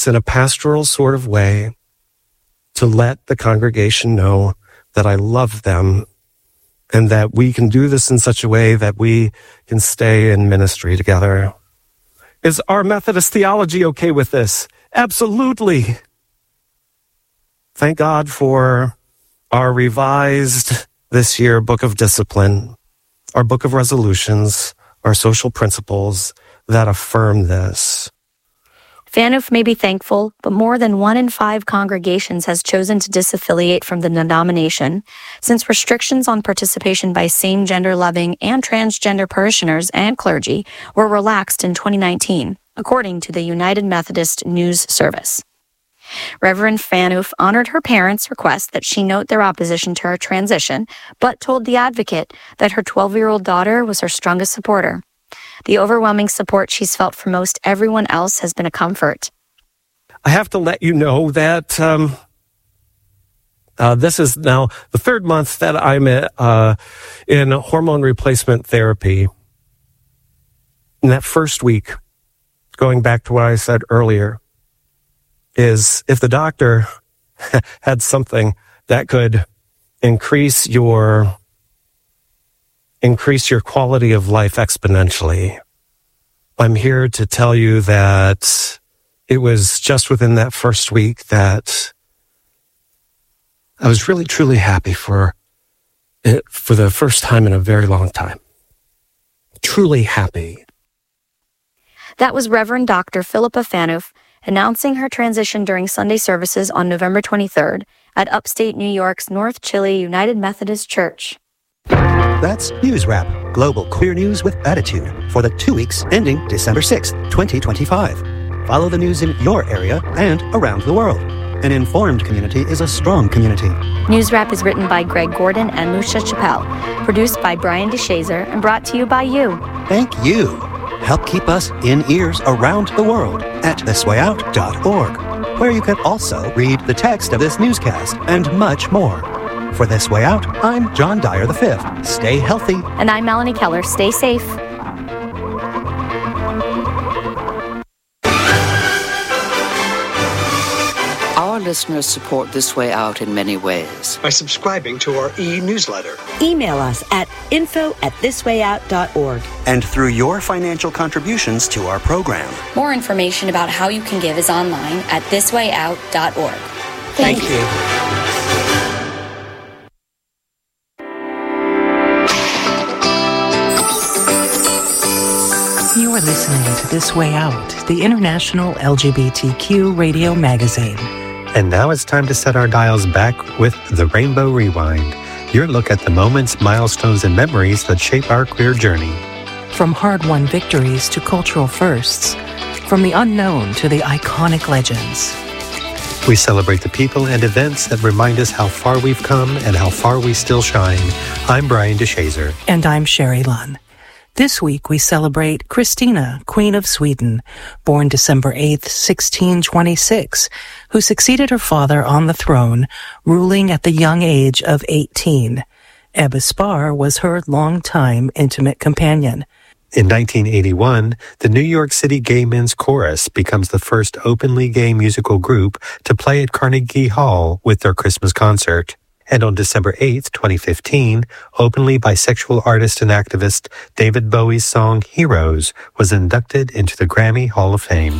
this in a pastoral sort of way to let the congregation know that I love them and that we can do this in such a way that we can stay in ministry together. Is our Methodist theology okay with this? Absolutely. Thank God for our revised this year book of discipline, our book of resolutions, our social principles that affirm this. Phaneuf may be thankful, but more than 1 in 5 congregations has chosen to disaffiliate from the denomination, since restrictions on participation by same-gender loving and transgender parishioners and clergy were relaxed in 2019, according to the United Methodist News Service. Reverend Phaneuf honored her parents' request that she note their opposition to her transition, but told the Advocate that her 12-year-old daughter was her strongest supporter. The overwhelming support she's felt from most everyone else has been a comfort. I have to let you know that this is now the 3rd month that I'm in hormone replacement therapy. In that first week, going back to what I said earlier, is if the doctor had something that could increase your quality of life exponentially, I'm here to tell you that it was just within that first week that I was really, truly happy for it for the first time in a very long time. Truly happy. That was Reverend Dr. Philippa Phaneuf announcing her transition during Sunday services on November 23rd at upstate New York's North Chile United Methodist Church. That's News Wrap, global queer news with attitude for the 2 weeks ending December 6th, 2025. Follow the news in your area and around the world. An informed community is a strong community. News Wrap is written by Greg Gordon and Lucia Chappelle, produced by Brian DeShazer, and brought to you by you. Thank you. Help keep us in ears around the world at thiswayout.org, where you can also read the text of this newscast and much more. For This Way Out, I'm John Dyer V. Stay healthy. And I'm Melanie Keller. Stay safe. Our listeners support This Way Out in many ways. By subscribing to our e-newsletter. Email us at info@thiswayout.org. And through your financial contributions to our program. More information about how you can give is online at thiswayout.org. Thank you. You are listening to This Way Out, the international LGBTQ radio magazine. And now it's time to set our dials back with the Rainbow Rewind, your look at the moments, milestones, and memories that shape our queer journey. From hard-won victories to cultural firsts, from the unknown to the iconic legends. We celebrate the people and events that remind us how far we've come and how far we still shine. I'm Brian DeShazer. And I'm Sherry Lunn. This week we celebrate Christina, Queen of Sweden, born December 8th, 1626, who succeeded her father on the throne, ruling at the young age of 18. Ebba Spar was her longtime intimate companion. In 1981, the New York City Gay Men's Chorus becomes the first openly gay musical group to play at Carnegie Hall with their Christmas concert. And on December 8th, 2015, openly bisexual artist and activist David Bowie's song Heroes was inducted into the Grammy Hall of Fame.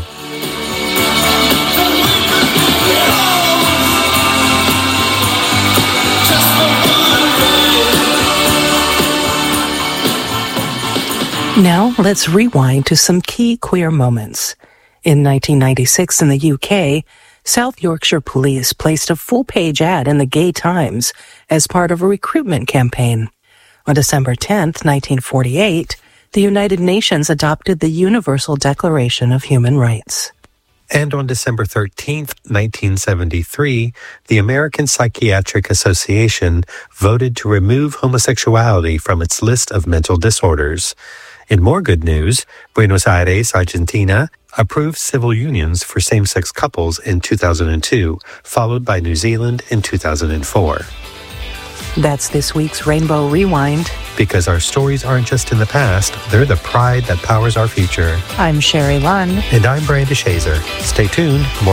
Now let's rewind to some key queer moments. In 1996 in the UK, South Yorkshire Police placed a full-page ad in the Gay Times as part of a recruitment campaign. On December 10th, 1948, the United Nations adopted the Universal Declaration of Human Rights. And on December 13th, 1973, the American Psychiatric Association voted to remove homosexuality from its list of mental disorders. In more good news, Buenos Aires, Argentina, approved civil unions for same-sex couples in 2002, followed by New Zealand in 2004. That's this week's Rainbow Rewind. Because our stories aren't just in the past, they're the pride that powers our future. I'm Sherry Lunn. And I'm Brian DeShazer. Stay tuned. More